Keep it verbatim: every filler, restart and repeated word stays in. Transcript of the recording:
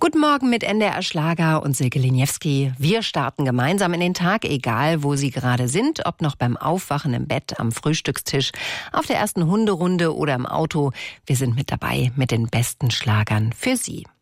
Guten Morgen mit N D R Schlager und Silke Liniewski. Wir starten gemeinsam in den Tag, egal wo Sie gerade sind, ob noch beim Aufwachen im Bett, am Frühstückstisch, auf der ersten Hunderunde oder im Auto. Wir sind mit dabei mit den besten Schlagern für Sie.